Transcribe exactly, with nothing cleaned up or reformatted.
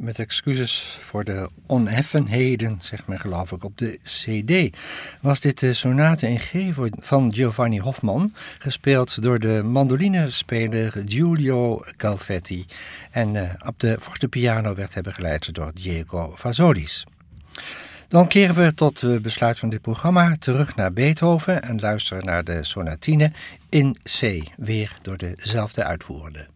met excuses voor de oneffenheden, zegt men geloof ik, op de cd, was dit de sonate in G van Giovanni Hoffman, gespeeld door de mandolinespeler Giulio Calvetti. En uh, op de fortepiano werd hij begeleid door Diego Vazolis. Dan keren we tot het besluit van dit programma terug naar Beethoven en luisteren naar de sonatine in C, weer door dezelfde uitvoerende.